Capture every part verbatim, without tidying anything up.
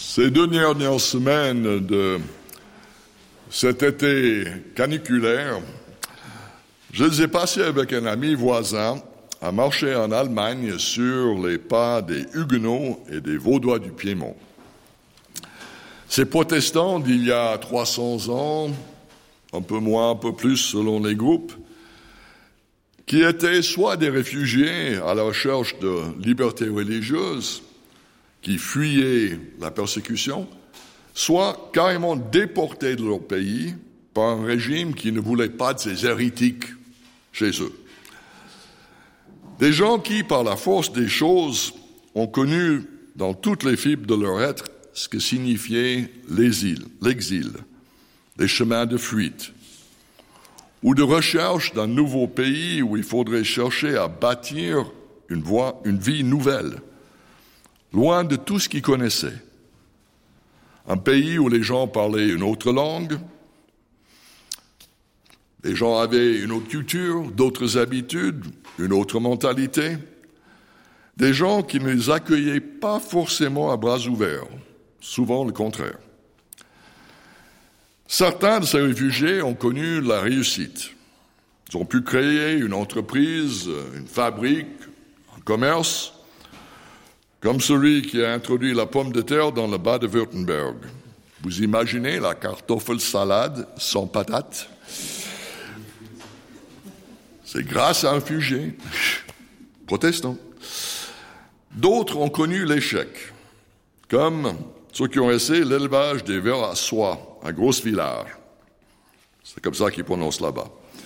Ces deux dernières semaines de cet été caniculaire, je les ai passées avec un ami voisin à marcher en Allemagne sur les pas des Huguenots et des Vaudois du Piémont. Ces protestants d'il y a trois cents ans, un peu moins, un peu plus selon les groupes, qui étaient soit des réfugiés à la recherche de liberté religieuse, qui fuyaient la persécution, soit carrément déportés de leur pays par un régime qui ne voulait pas de ces hérétiques chez eux. Des gens qui, par la force des choses, ont connu dans toutes les fibres de leur être ce que signifiait l'exil, l'exil, les chemins de fuite, ou de recherche d'un nouveau pays où il faudrait chercher à bâtir une voie, une vie nouvelle, loin de tout ce qu'ils connaissaient. Un pays où les gens parlaient une autre langue, les gens avaient une autre culture, d'autres habitudes, une autre mentalité, des gens qui ne les accueillaient pas forcément à bras ouverts, souvent le contraire. Certains de ces réfugiés ont connu la réussite. Ils ont pu créer une entreprise, une fabrique, un commerce, comme celui qui a introduit la pomme de terre dans le Bade-Württemberg. Vous imaginez la kartoffelsalade sans patates? C'est grâce à un réfugié protestant. D'autres ont connu l'échec, comme ceux qui ont essayé l'élevage des vers à soie à Grosse-Villars. C'est comme ça qu'ils prononcent là-bas.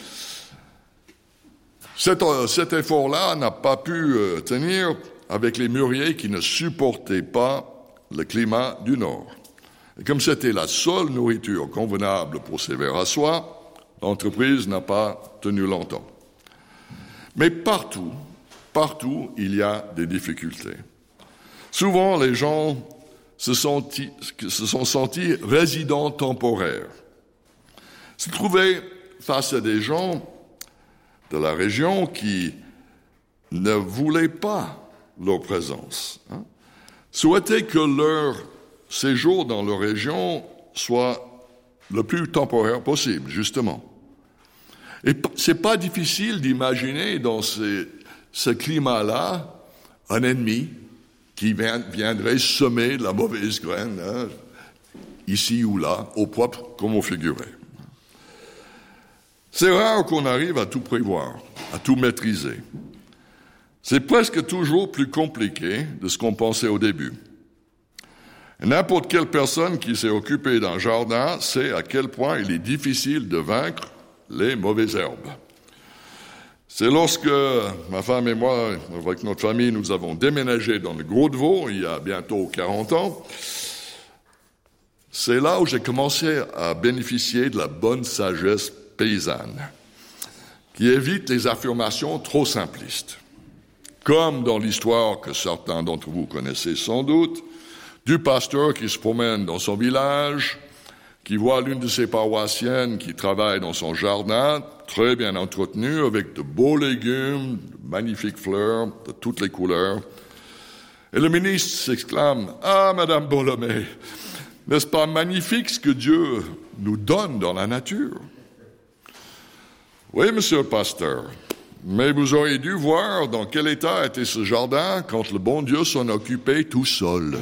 Cet, cet effort-là n'a pas pu euh, tenir avec les mûriers qui ne supportaient pas le climat du Nord. Et comme c'était la seule nourriture convenable pour ces vers à soie, l'entreprise n'a pas tenu longtemps. Mais partout, partout, il y a des difficultés. Souvent, les gens se sont, se sont sentis résidents temporaires. Se trouvaient face à des gens de la région qui ne voulaient pas leur présence, hein, souhaitaient que leur séjour dans leur région soit le plus temporaire possible, justement. Et c'est pas difficile d'imaginer dans ces, ce climat-là un ennemi qui viendrait semer de la mauvaise graine, hein, ici ou là, au propre comme au figuré. C'est rare qu'on arrive à tout prévoir, à tout maîtriser. C'est presque toujours plus compliqué de ce qu'on pensait au début. N'importe quelle personne qui s'est occupée d'un jardin sait à quel point il est difficile de vaincre les mauvaises herbes. C'est lorsque ma femme et moi, avec notre famille, nous avons déménagé dans le Gros-de-Vaud, il y a bientôt quarante ans, c'est là où j'ai commencé à bénéficier de la bonne sagesse paysanne, qui évite les affirmations trop simplistes. Comme dans l'histoire que certains d'entre vous connaissez sans doute, du pasteur qui se promène dans son village, qui voit l'une de ses paroissiennes qui travaille dans son jardin, très bien entretenu, avec de beaux légumes, de magnifiques fleurs, de toutes les couleurs. Et le ministre s'exclame « Ah, Madame Bolomé, n'est-ce pas magnifique ce que Dieu nous donne dans la nature ?» Oui, monsieur le pasteur, mais vous auriez dû voir dans quel état était ce jardin quand le bon Dieu s'en occupait tout seul.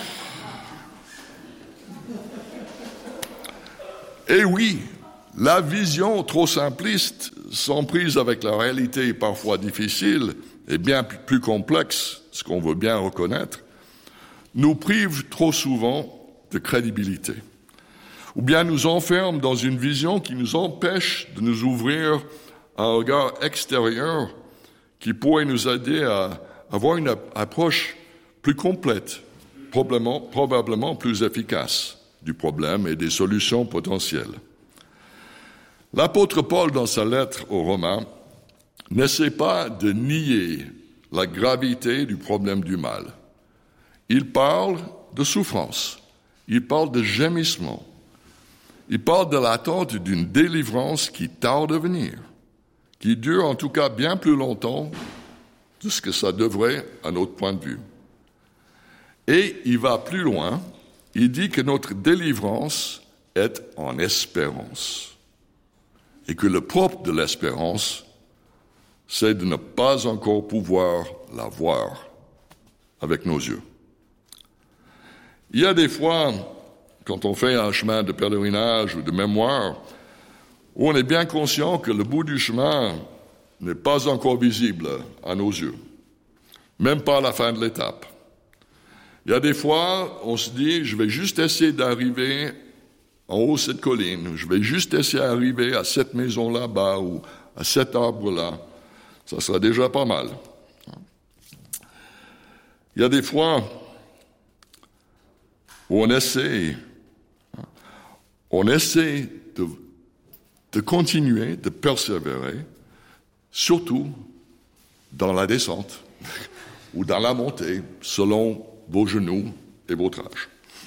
Et oui, la vision trop simpliste, sans prise avec la réalité parfois difficile et bien plus complexe, ce qu'on veut bien reconnaître, nous prive trop souvent de crédibilité. Ou bien nous enferme dans une vision qui nous empêche de nous ouvrir à un regard extérieur qui pourrait nous aider à avoir une approche plus complète, probablement, probablement plus efficace du problème et des solutions potentielles. L'apôtre Paul, dans sa lettre aux Romains, n'essaie pas de nier la gravité du problème du mal. Il parle de souffrance, il parle de gémissement, il parle de l'attente d'une délivrance qui tarde à venir, qui dure en tout cas bien plus longtemps de ce que ça devrait à notre point de vue. Et il va plus loin il dit que notre délivrance est en espérance. Et que le propre de l'espérance, c'est de ne pas encore pouvoir la voir avec nos yeux. Il y a des fois, quand on fait un chemin de pèlerinage ou de mémoire, où on est bien conscient que le bout du chemin n'est pas encore visible à nos yeux, même pas à la fin de l'étape. Il y a des fois, on se dit, je vais juste essayer d'arriver en haut de cette colline, je vais juste essayer d'arriver à cette maison là-bas ou à cet arbre-là. Ça sera déjà pas mal. Il y a des fois où on essaie, on essaie de, de continuer, de persévérer, surtout dans la descente ou dans la montée, selon vos genoux et votre âge.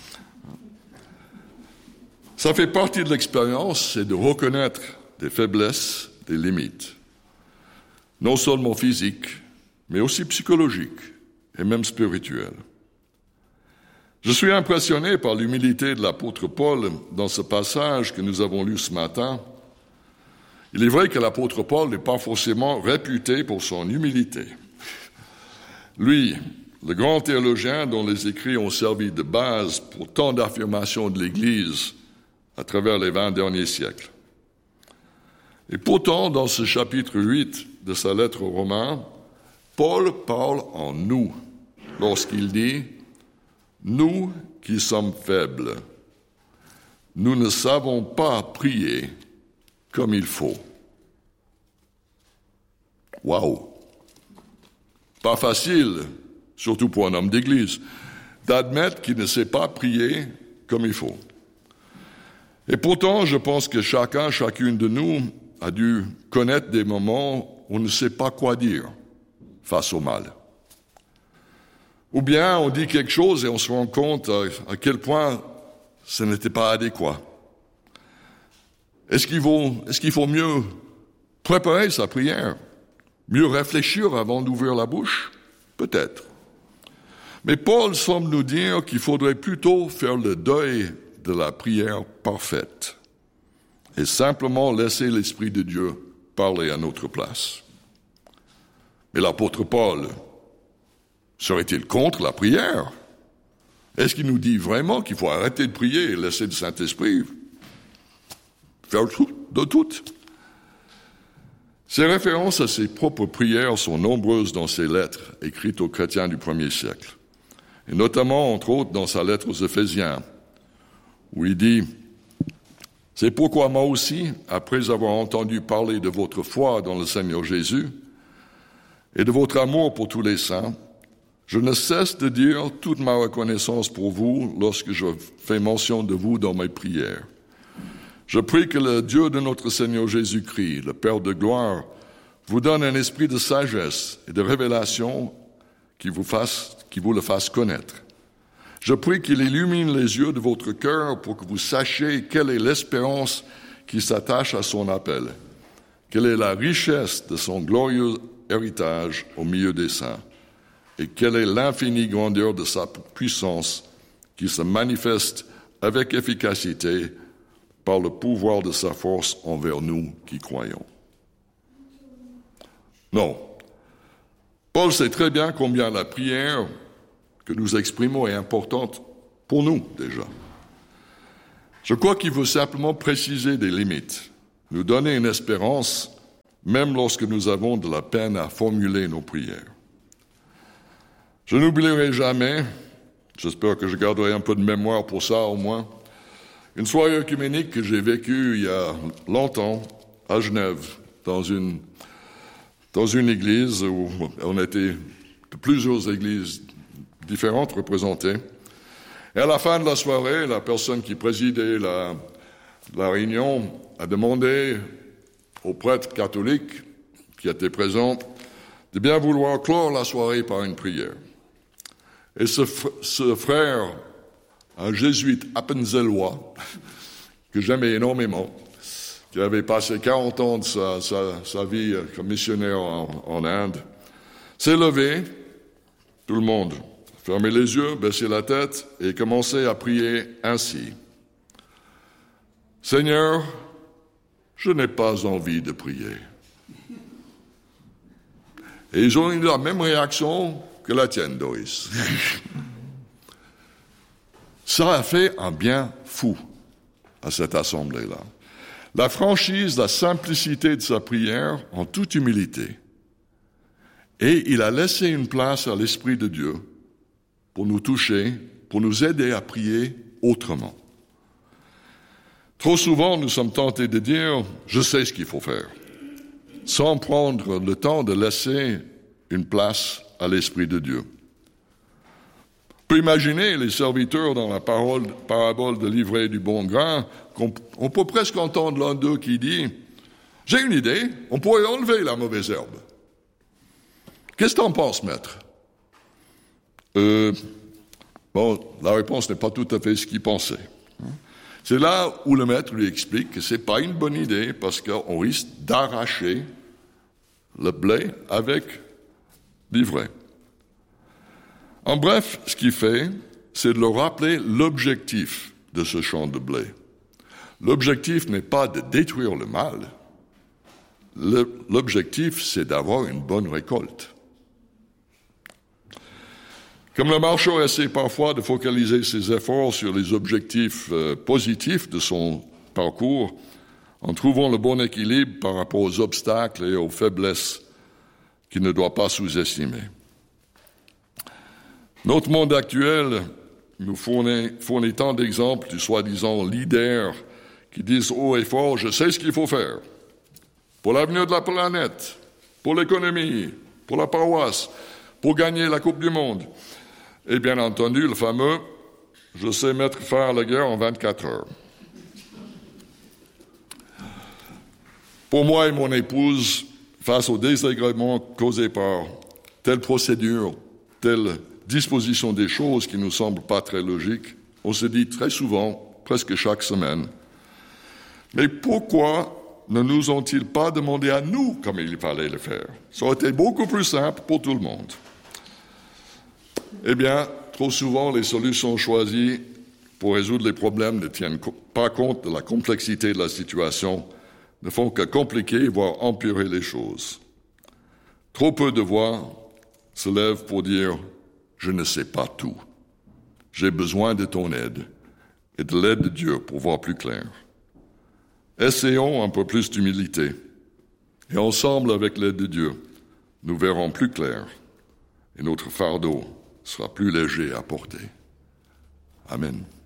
Ça fait partie de l'expérience, c'est de reconnaître des faiblesses, des limites, non seulement physiques, mais aussi psychologiques et même spirituelles. Je suis impressionné par l'humilité de l'apôtre Paul dans ce passage que nous avons lu ce matin. Il est vrai que l'apôtre Paul n'est pas forcément réputé pour son humilité. Lui, le grand théologien dont les écrits ont servi de base pour tant d'affirmations de l'Église à travers les vingt derniers siècles. Et pourtant, dans ce chapitre huit de sa lettre aux Romains, Paul parle en nous lorsqu'il dit « Nous qui sommes faibles, nous ne savons pas prier comme il faut. » Waouh! Pas facile, surtout pour un homme d'Église, d'admettre qu'il ne sait pas prier comme il faut. Et pourtant, je pense que chacun, chacune de nous a dû connaître des moments où on ne sait pas quoi dire face au mal. Ou bien on dit quelque chose et on se rend compte à, à quel point ce n'était pas adéquat. Est-ce qu'il faut, est-ce qu'il faut mieux préparer sa prière, mieux réfléchir avant d'ouvrir la bouche? Peut-être. Mais Paul semble nous dire qu'il faudrait plutôt faire le deuil de la prière parfaite et simplement laisser l'Esprit de Dieu parler à notre place. Mais l'apôtre Paul serait-il contre la prière? Est-ce qu'il nous dit vraiment qu'il faut arrêter de prier et laisser le Saint-Esprit faire tout, de tout? Ses références à ses propres prières sont nombreuses dans ses lettres écrites aux chrétiens du premier siècle, et notamment, entre autres, dans sa lettre aux Éphésiens, où il dit « C'est pourquoi moi aussi, après avoir entendu parler de votre foi dans le Seigneur Jésus et de votre amour pour tous les saints, je ne cesse de dire toute ma reconnaissance pour vous lorsque je fais mention de vous dans mes prières. Je prie que le Dieu de notre Seigneur Jésus-Christ, le Père de gloire, vous donne un esprit de sagesse et de révélation qui vous fasse, qui vous le fasse connaître. Je prie qu'il illumine les yeux de votre cœur pour que vous sachiez quelle est l'espérance qui s'attache à son appel, quelle est la richesse de son glorieux héritage au milieu des saints, et quelle est l'infinie grandeur de sa puissance qui se manifeste avec efficacité par le pouvoir de sa force envers nous qui croyons. Non. Paul sait très bien combien la prière que nous exprimons est importante pour nous déjà. Je crois qu'il veut simplement préciser des limites, nous donner une espérance, même lorsque nous avons de la peine à formuler nos prières. Je n'oublierai jamais, j'espère que je garderai un peu de mémoire pour ça au moins, une soirée œcuménique que j'ai vécue il y a longtemps à Genève, dans une, dans une église où on était de plusieurs églises différentes représentées. Et à la fin de la soirée, la personne qui présidait la, la réunion a demandé au prêtre catholique qui était présent de bien vouloir clore la soirée par une prière. Et ce, ce frère, un jésuite appenzellois, que j'aimais énormément, qui avait passé quarante ans de sa, sa, sa vie comme missionnaire en, en Inde, s'est levé, tout le monde fermez les yeux, baissez la tête et commencez à prier ainsi. Seigneur, je n'ai pas envie de prier. Et ils ont eu la même réaction que la tienne, Doris. Ça a fait un bien fou à cette assemblée-là. La franchise, la simplicité de sa prière en toute humilité. Et il a laissé une place à l'Esprit de Dieu pour nous toucher, pour nous aider à prier autrement. Trop souvent, nous sommes tentés de dire « je sais ce qu'il faut faire », sans prendre le temps de laisser une place à l'Esprit de Dieu. On peut imaginer les serviteurs dans la parole, parabole de l'ivraie du bon grain, qu'on on peut presque entendre l'un d'eux qui dit « j'ai une idée, on pourrait enlever la mauvaise herbe. Qu'est-ce que t'en penses, maître ?» euh, Bon, la réponse n'est pas tout à fait ce qu'il pensait. C'est là où le maître lui explique que ce n'est pas une bonne idée parce qu'on risque d'arracher le blé avec l'ivraie. En bref, ce qu'il fait, c'est de leur rappeler l'objectif de ce champ de blé. L'objectif n'est pas de détruire le mal. Le, l'objectif, c'est d'avoir une bonne récolte. Comme le marcheur essaie parfois de focaliser ses efforts sur les objectifs euh, positifs de son parcours, en trouvant le bon équilibre par rapport aux obstacles et aux faiblesses qu'il ne doit pas sous-estimer. Notre monde actuel nous fournit, fournit tant d'exemples du soi-disant leader qui disent haut et fort « je sais ce qu'il faut faire pour l'avenir de la planète, pour l'économie, pour la paroisse, pour gagner la Coupe du Monde ». Et bien entendu, le fameux « je sais mettre fin à la guerre en vingt-quatre heures ». Pour moi et mon épouse, face au désagrément causé par telle procédure, telle disposition des choses qui ne nous semble pas très logique, on se dit très souvent, presque chaque semaine, mais pourquoi ne nous ont-ils pas demandé à nous comme il fallait le faire? Ça aurait été beaucoup plus simple pour tout le monde. Eh bien, trop souvent, les solutions choisies pour résoudre les problèmes ne tiennent pas compte de la complexité de la situation, ne font que compliquer, voire empirer les choses. Trop peu de voix se lèvent pour dire « je ne sais pas tout. J'ai besoin de ton aide et de l'aide de Dieu pour voir plus clair. » Essayons un peu plus d'humilité et ensemble, avec l'aide de Dieu, nous verrons plus clair et notre fardeau sera plus léger à porter. Amen.